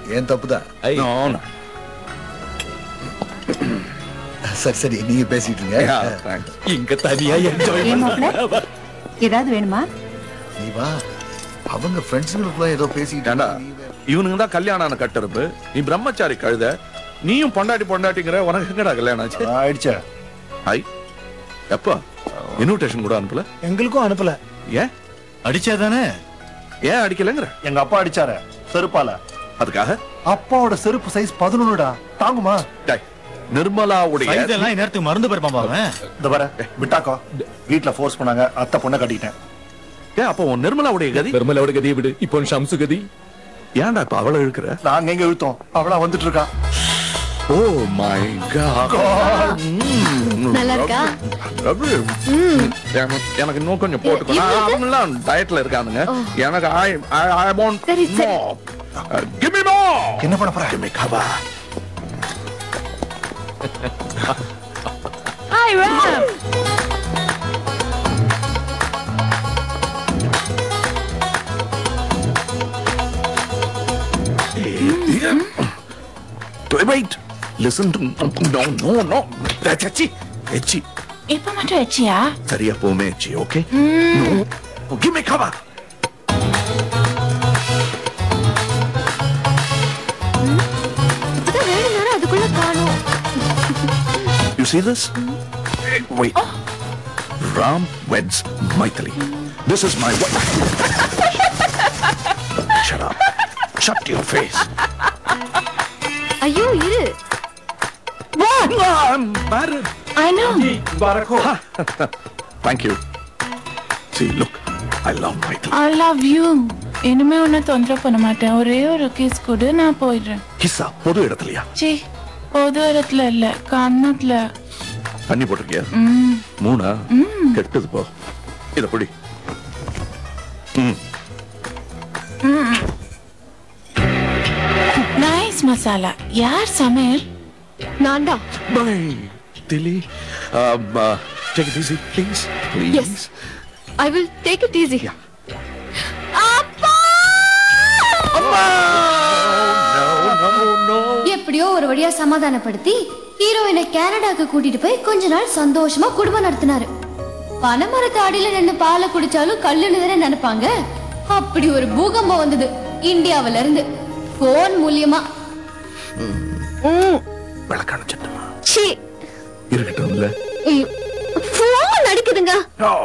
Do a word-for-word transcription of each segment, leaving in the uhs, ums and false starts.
ஏன் தப்புதான். சரி சரி நீங்க பேசிட்டு இருங்க. இங்க தனியா என்ஜாய் ஏதாவது வேணுமா? நீ வா. அவங்க ஃப்ரெண்ட்ஸ்களுக்குள்ள ஏதோ பேசிட்டாண்டா. இவனுங்க தான் கல்யாணம் கட்டுறது. நீ பிரம்மச்சாரி கழுத. நீயும் பொண்டாட்டி பொண்டாட்டிங்கிற உனக்கு எங்கடா கல்யாணம் ஆச்சு? ஆயிடுச்சா? ஐ எப்ப இன்விடேஷன் கூட அனுப்பல? எங்களுக்கும் அனுப்பல. ஏன்? அடிச்சாதானே. ஏன் அடிக்கலங்கற? எங்க அப்பா அடிச்சாரு செருப்பால. அதுக்காக அப்பாவோட செருப்பு சைஸ் பதினொன்னுடா. தாங்குமா? டேய் நிர்மலாவுடைய இதெல்லாம் நேரத்துக்கு மறந்து போயிருப்பான் பாவன். இந்த பாரு விட்டாக்கோ. வீட்ல ஃபோர்ஸ் பண்ணாங்க. அத்தை பொண்ணை கட்டிட்டேன். ஏன் அப்போ உன் நிர்மலாவுடைய கதி? நிர்மலாவுடைய கதியை விடு. இப்போ ஷம்சு கதி. ஏன்டா இப்ப அவளை இழுக்கிற? நாங்க எங்க இழுத்தோம்? அவளா வந்துட்டு இருக்கா. Oh my God. நல்லா இருக்கா? எனக்கு இன்னும் கொஞ்சம் போட்டுக்கணும். அவங்க எல்லாம் டயட்ல இருக்கானுங்க. எனக்கு ஐ I want more. Give me more. என்ன பண்ண போற? Give me Kala. Hi Ram. Wait. Listen to no no no. That's Echi. Echi. இப்ப மட்டும் எச்சியா? சரியா போமே Echi, okay? No. Oh, give me cover. அத வேற நேரம் அதுக்குள்ள காணோம். You see this? Wait. Oh. Ram weds Maithili. This is my wife. Shut up. Shut your face. ஐயோ இரு. What? No, I'm married. I know. Barako. Thank you. See, look. I love Maithili. I love you. இனிமே உன்னை தொந்தரவு பண்ண மாட்டேன். ஒரே ஒரு kiss கொடு, நான் போயிடுறேன். கிஸ்ஸா பொது இடத்துலயா? சி பொது இடத்துல இல்ல, கண்ணத்துல. தண்ணி போட்டிருக்கியா? மூணா? கெட்டது போ. இத புடி. நைஸ் மசாலா. யார் சமையல்? நான்டா. Bye, Tilly. Um, uh, take it easy, please. Please. Yes. I will take it easy. Yeah. அப்பா! Amma! No, no, no. எப்படியோ ஒரு வழியா சமாதானப்படுத்தி ஹீரோயினை கனடாக்கு கூட்டிட்டு போய் கொஞ்ச நாள் சந்தோஷமா குடும்பம் நடத்தினாரு. பனைமரத்து அடியில நின்னு பாலை குடிச்சாலும் கல்லுன்னு தானே நினைப்பாங்க. அப்படி ஒரு பூகம்பம் வந்தது இந்தியாவில இருந்து போன் மூலியமா. விளக்கணிச்சிட்டுமா? C இருக்கட்டும்ல. Phone அடிக்குதுங்க.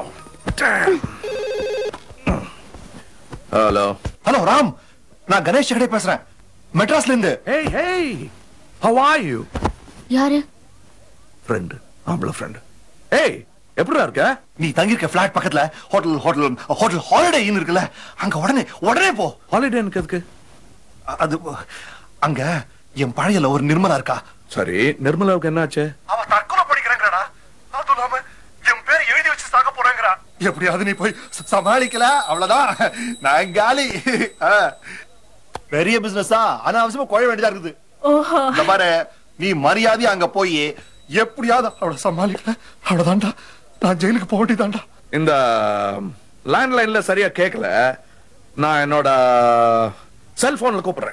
Hello hello Ram, நான் கணேஷ் ஹெகடே பேசுறேன், மெட்ராஸ்ல இருந்து. Hey, hey. How are you? யாரு? Friend. ஆம்பள friend. Hey, எப்படிடா இருக்க? நீ தங்கியிருக்க ஃபிளாட் பக்கத்துல ஹோட்டல் ஹோட்டல் ஹோட்டல் ஹாலிடே இன் இருக்குல்ல, அங்க உடனே உடனே போ. ஹாலிடே எனக்கு எதுக்கு? அது அங்க என் பழைய ஒரு நிர்மலா இருக்கா. சரி, நிர்மலாவுக்கு என்னாச்சு? அவ தற்கொலை பண்ணிக்கிறேங்கடா. அது இல்லாம என் பேரை எழுதி வச்சு சாக போறேங்கறா. எப்படியாவது நீ போய் சமாளிக்கல, அவ்வளவுதான், நான் காலி. பெரிய பிசினஸா அனாவசியமா குழ வேண்டியதா இருக்குது. ஓஹோ. இந்த பாரு, நீ மரியாதையா அங்க போய் எப்படியாவது அவளை சமாளிக்கல, அவ்வளவுதான்டா, நான் ஜெயிலுக்கு போக வேண்டியதான்டா. இந்த லேண்ட்லைன்ல சரியா கேட்கல, நான் என்னோட செல்போன்ல கூப்பிடுறேன்.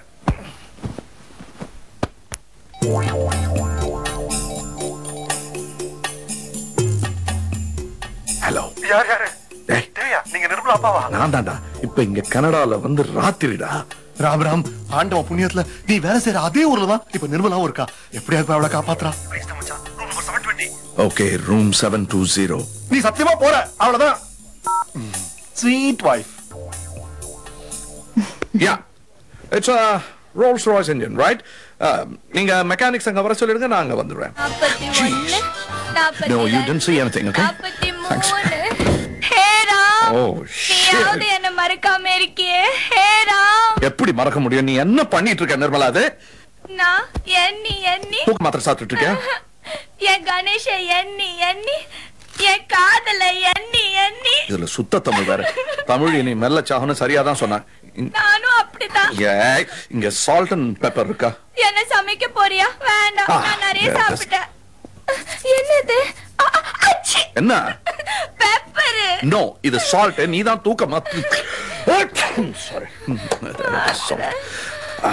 ஹலோ. யார் யாரு? டேய், தேவியா, நீங்க நிர்மலா அப்பாவா? நான் தான்டா. இப்ப இங்க கனடால வந்து ராத்திரிடா. ராம் ராம், ஆண்டவ புண்ணியத்துல நீ வேலை செய்யற அதே ஊர்ல தான் இப்ப நிர்மலாவும் இருக்கா. எப்படியாவது அவளை காப்பாத்துறா. Okay, room seven two zero. நீ சத்தியமா போற, அவ்வளவுதான். Sweet wife. Yeah, it's a Rolls Royce engine, right? நீங்க மெக்கானிக்ஸ் அங்க வர சொல்லிடுங்க, நான் அங்க வந்துடுவேன். No, you didn't see anything, okay? Thanks. Hey Ram. Oh shit. நீ என்ன மறக்காம இருக்கியே. ஹே ராம். எப்படி மறக்க முடியும்? நீ என்ன பண்ணிட்டு இருக்க நிர்மலா? அது நான் எண்ணி எண்ணி தூக்க மாத்திரை சாப்பிட்டுட்டு இருக்கேன். என் கணேஷ எண்ணி எண்ணி என் காதல எண்ணி எண்ணி. இதுல சுத்த தமிழ் வேற. தமிழ் நீ மெல்ல சாகணும், சரியாதான் சொன்ன. நானும் அப்படிதான். ஏய், இங்க சால்ட் அண்ட் பெப்பர் இருக்கா? என்ன சமைக்க போறியா? வேண்டாம், நான் நிறைய சாப்பிட்டேன். என்னது? என்ன? பெப்பர். நோ, இது சால்ட். நீ தான் தூக்க மாத்து. சாரி.